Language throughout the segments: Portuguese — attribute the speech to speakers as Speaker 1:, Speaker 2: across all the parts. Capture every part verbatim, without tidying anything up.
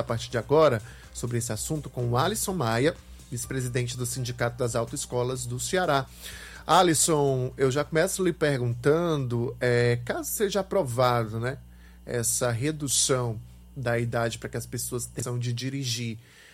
Speaker 1: partir de agora sobre esse assunto com o Alisson Maia, vice-presidente do Sindicato das Autoescolas do Ceará. Alisson, eu já começo lhe perguntando, é, caso seja aprovado, né, essa redução da idade para que as pessoas tenham de dirigir,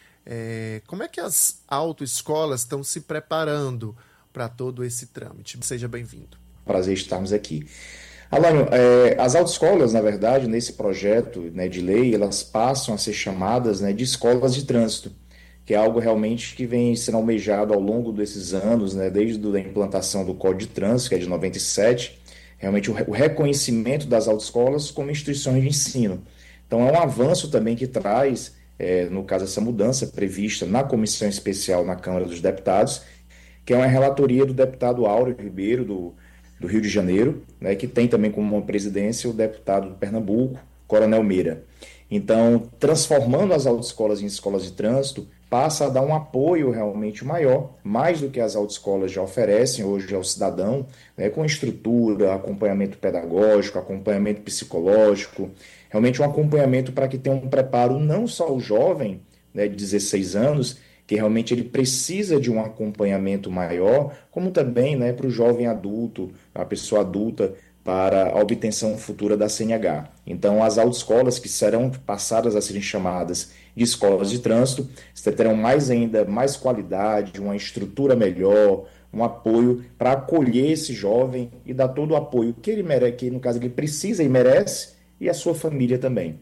Speaker 1: é, como é que as autoescolas estão se preparando para todo esse trâmite? Seja bem-vindo.
Speaker 2: Prazer estarmos aqui. Alânio, é, as autoescolas, na verdade, nesse projeto, né, de lei, elas passam a ser chamadas, né, de escolas de trânsito, que é algo realmente que vem sendo almejado ao longo desses anos, né, desde a implantação do Código de Trânsito, que é de noventa e sete, realmente o, o reconhecimento das autoescolas como instituições de ensino. Então é um avanço também que traz, é, no caso, essa mudança prevista na Comissão Especial na Câmara dos Deputados, que é uma relatoria do deputado Áureo Ribeiro, do do Rio de Janeiro, né, que tem também como presidência o deputado do Pernambuco, Coronel Meira. Então, transformando as autoescolas em escolas de trânsito, passa a dar um apoio realmente maior, mais do que as autoescolas já oferecem hoje ao cidadão, né, com estrutura, acompanhamento pedagógico, acompanhamento psicológico, realmente um acompanhamento para que tenha um preparo não só o jovem, né, de dezesseis anos, que realmente ele precisa de um acompanhamento maior, como também, né, para o jovem adulto, a pessoa adulta, para a obtenção futura da C N H. Então, as autoescolas que serão passadas a serem chamadas de escolas de trânsito terão mais ainda, mais qualidade, uma estrutura melhor, um apoio para acolher esse jovem e dar todo o apoio que ele merece, que no caso ele precisa e merece, e a sua família também.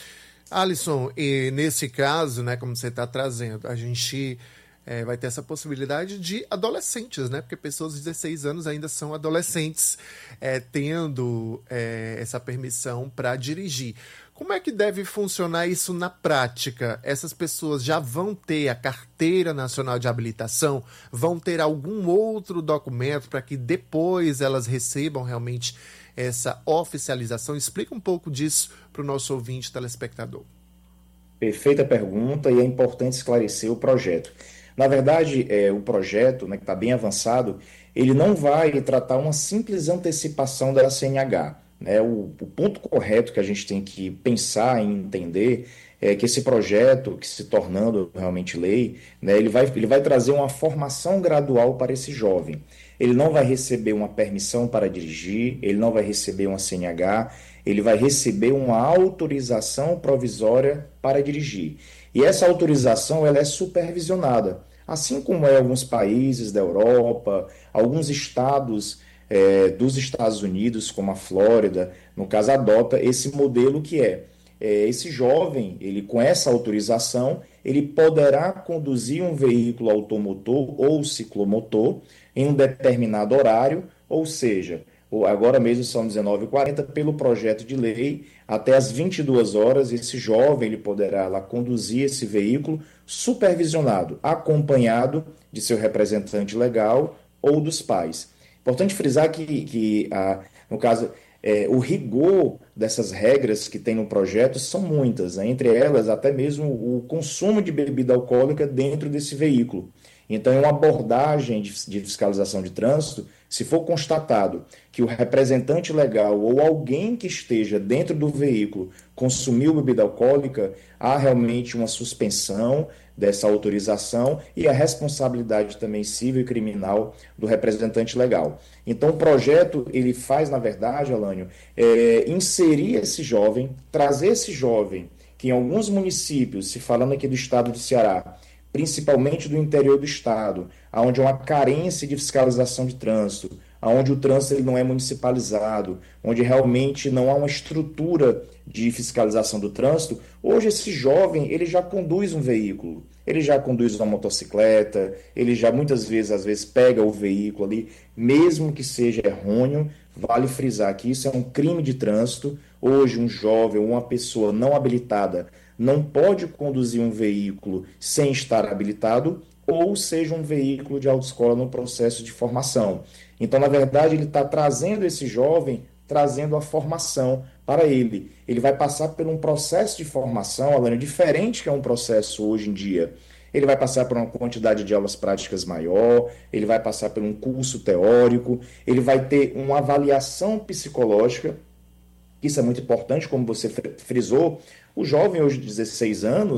Speaker 1: Alisson, e nesse caso, né, como você está trazendo, a gente é, vai ter essa possibilidade de adolescentes, né, porque pessoas de dezesseis anos ainda são adolescentes, é, tendo é, essa permissão para dirigir. Como é que deve funcionar isso na prática? Essas pessoas já vão ter a Carteira Nacional de Habilitação? Vão ter algum outro documento para que depois elas recebam realmente essa oficialização? Explica um pouco disso para o nosso ouvinte telespectador.
Speaker 2: Perfeita pergunta, e é importante esclarecer o projeto. Na verdade, é, o projeto, né, que está bem avançado, ele não vai tratar uma simples antecipação da C N H. Né? O, o ponto correto que a gente tem que pensar e entender é que esse projeto, que se tornando realmente lei, né, ele vai, ele vai trazer uma formação gradual para esse jovem. Ele não vai receber uma permissão para dirigir, ele não vai receber uma C N H, ele vai receber uma autorização provisória para dirigir. E essa autorização ela é supervisionada, assim como é em alguns países da Europa, alguns estados é, dos Estados Unidos, como a Flórida, no caso adota esse modelo que é, é esse jovem, ele com essa autorização, ele poderá conduzir um veículo automotor ou ciclomotor em um determinado horário, ou seja, agora mesmo são dezenove e quarenta, pelo projeto de lei, até às vinte e duas horas, esse jovem ele poderá lá conduzir esse veículo supervisionado, acompanhado de seu representante legal ou dos pais. Importante frisar que, que a, no caso, é, o rigor dessas regras que tem no projeto são muitas, né? Entre elas até mesmo o consumo de bebida alcoólica dentro desse veículo. Então, em uma abordagem de, de fiscalização de trânsito, se for constatado que o representante legal ou alguém que esteja dentro do veículo consumiu bebida alcoólica, há realmente uma suspensão dessa autorização e a responsabilidade também civil e criminal do representante legal. Então, o projeto, ele faz, na verdade, Alânio, é, inserir esse jovem, trazer esse jovem, que em alguns municípios, se falando aqui do estado do Ceará, principalmente do interior do estado, onde há uma carência de fiscalização de trânsito, onde o trânsito ele não é municipalizado, onde realmente não há uma estrutura de fiscalização do trânsito, hoje esse jovem ele já conduz um veículo, ele já conduz uma motocicleta, ele já muitas vezes, às vezes, pega o veículo ali, mesmo que seja errôneo, vale frisar que isso é um crime de trânsito. Hoje um jovem ou uma pessoa não habilitada não pode conduzir um veículo sem estar habilitado, ou seja, um veículo de autoescola no processo de formação. Então, na verdade, ele está trazendo esse jovem, trazendo a formação para ele. Ele vai passar por um processo de formação, Alane, diferente que é um processo hoje em dia. Ele vai passar por uma quantidade de aulas práticas maior, ele vai passar por um curso teórico, ele vai ter uma avaliação psicológica. Isso é muito importante, como você frisou. O jovem hoje de dezesseis anos,